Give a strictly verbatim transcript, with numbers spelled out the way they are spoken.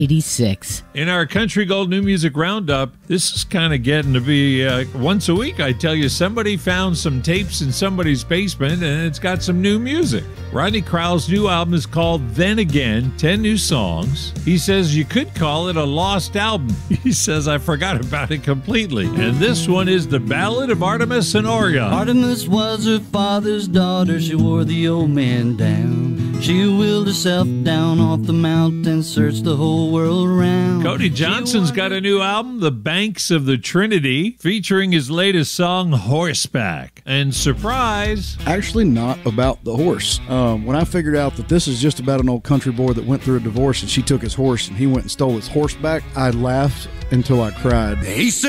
eighty-six. In our Country Gold New Music Roundup, this is kind of getting to be uh, once a week. I tell you, somebody found some tapes in somebody's basement, and it's got some new music. Rodney Crowell's new album is called Then Again, ten new songs. He says you could call it a lost album. He says, I forgot about it completely. And this one is the Ballad of Artemis and Orion. Artemis was her father's daughter. She wore the old man down. She wheeled herself down off the mountain, searched the whole world round. Cody Johnson's got a new album, The Banks of the Trinity, featuring his latest song, Horseback. And surprise, actually not about the horse. Um, when I figured out that this is just about an old country boy that went through a divorce and she took his horse and he went and stole his horseback, I laughed until I cried. He said